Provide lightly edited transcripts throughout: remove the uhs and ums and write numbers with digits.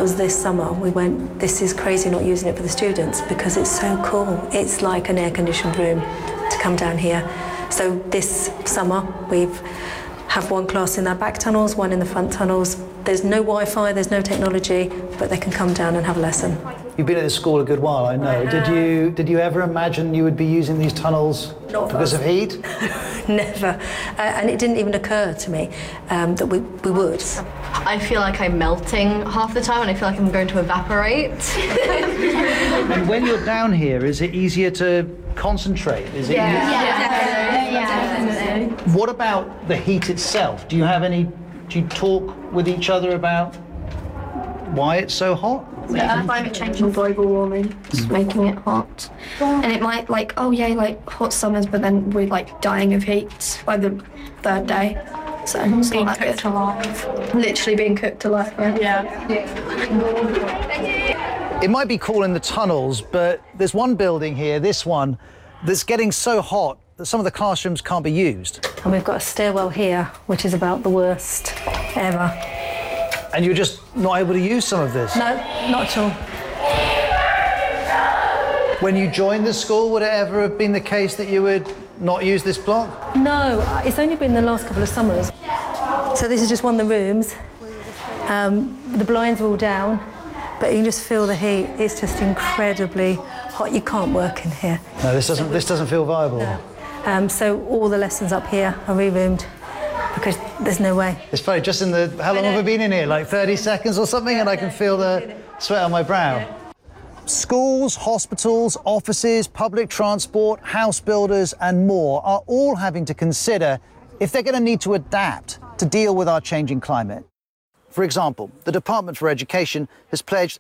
was this summer. We went, this is crazy not using it for the students because it's so cool. It's like an air-conditioned room to come down here. So this summer we've have one class in their back tunnels, one in the front tunnels. There's no Wi-Fi, there's no technology, but they can come down and have a lesson. You've been at this school a good while, I know. Did you ever imagine you would be using these tunnels because of heat? Never. And it didn't even occur to me that we would. I feel like I'm melting half the time and I feel like I'm going to evaporate. And when you're down here, is it easier to concentrate? Is it Definitely. What about the heat itself? Do you talk with each other about why it's so hot? Climate change and global warming is making it hot. And it might hot summers, but then we're dying of heat by the third day. So it's Being not that cooked good. alive. Literally being cooked alive, right? Yeah. It might be cool in the tunnels, but there's one building here, this one, that's getting so hot that some of the classrooms can't be used. And we've got a stairwell here, which is about the worst ever. And you're just not able to use some of this? No, not at all. When you joined the school, would it ever have been the case that you would not use this block? No, it's only been the last couple of summers. So this is just one of the rooms. The blinds are all down, but you can just feel the heat. It's just incredibly hot. You can't work in here. No, this doesn't feel viable. No. So all the lessons up here are re-roomed because there's no way. It's funny, just in the, how long have we been in here? Like 30 seconds or something, and I can feel the sweat on my brow. Yeah. Schools, hospitals, offices, public transport, house builders and more are all having to consider if they're going to need to adapt to deal with our changing climate. For example, the Department for Education has pledged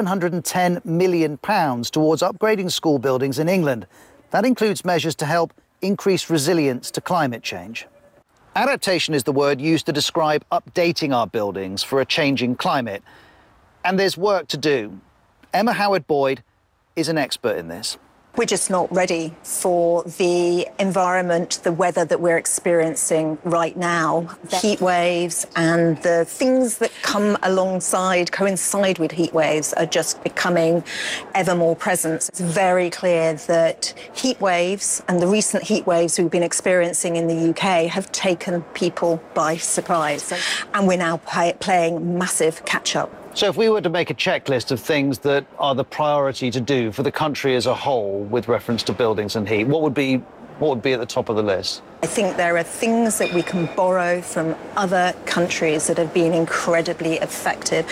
£710 million towards upgrading school buildings in England. That includes measures to help increase resilience to climate change. Adaptation is the word used to describe updating our buildings for a changing climate. And there's work to do. Emma Howard-Boyd is an expert in this. We're just not ready for the environment, the weather that we're experiencing right now. The heat waves and the things that come coincide with heat waves are just becoming ever more present. It's very clear that heat waves and the recent heat waves we've been experiencing in the UK have taken people by surprise. And we're now playing massive catch-up. So if we were to make a checklist of things that are the priority to do for the country as a whole with reference to buildings and heat, what would be at the top of the list? I think there are things that we can borrow from other countries that have been incredibly affected,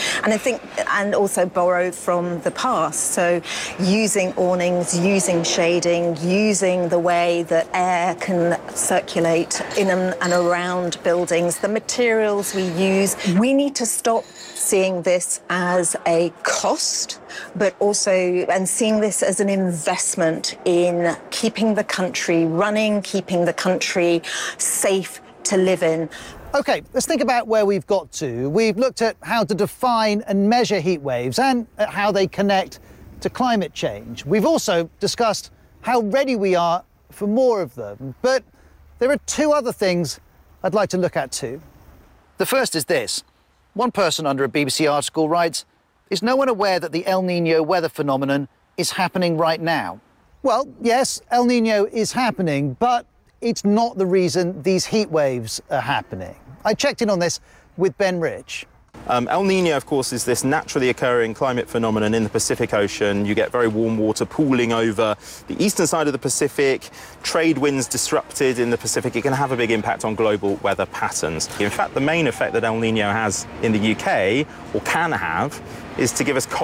and also borrow from the past. So using awnings, using shading, using the way that air can circulate in and around buildings, the materials we use. We need to stop seeing this as a cost, but also seeing this as an investment in keeping the country running, keeping the country safe to live in. OK, let's think about where we've got to. We've looked at how to define and measure heat waves and at how they connect to climate change. We've also discussed how ready we are for more of them. But there are two other things I'd like to look at too. The first is this. One person under a BBC article writes, "Is no one aware that the El Niño weather phenomenon is happening right now?" Well, yes, El Niño is happening, but it's not the reason these heat waves are happening. I checked in on this with Ben Rich. El Niño, of course, is this naturally occurring climate phenomenon in the Pacific Ocean. You get very warm water pooling over the eastern side of the Pacific, trade winds disrupted in the Pacific. It can have a big impact on global weather patterns. In fact, the main effect that El Niño has in the UK, or can have, is to give us cold